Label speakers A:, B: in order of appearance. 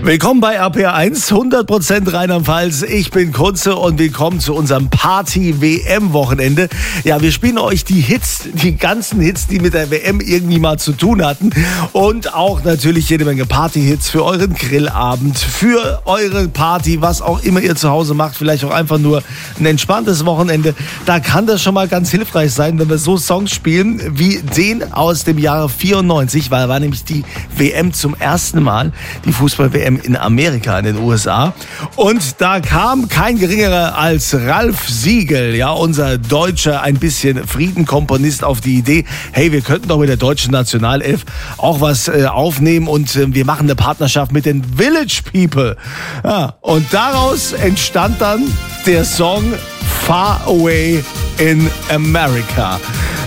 A: Willkommen bei RPR1, 100% Rheinland-Pfalz. Ich bin Kunze und willkommen zu unserem Party-WM-Wochenende. Ja, wir spielen euch die Hits, die ganzen Hits, die mit der WM irgendwie mal zu tun hatten. Und auch natürlich jede Menge Party-Hits für euren Grillabend, für eure Party, was auch immer ihr zu Hause macht. Vielleicht auch einfach nur ein entspanntes Wochenende. Da kann das schon mal ganz hilfreich sein, wenn wir so Songs spielen wie den aus dem Jahre 94, weil war nämlich die WM zum ersten Mal, die Fußball-WM in Amerika, in den USA. Und da kam kein geringerer als Ralf Siegel, ja, unser deutscher, ein bisschen Friedenkomponist, auf die Idee, hey, wir könnten doch mit der deutschen Nationalelf auch was aufnehmen und wir machen eine Partnerschaft mit den Village People. Ja, und daraus entstand dann der Song Far Away in America.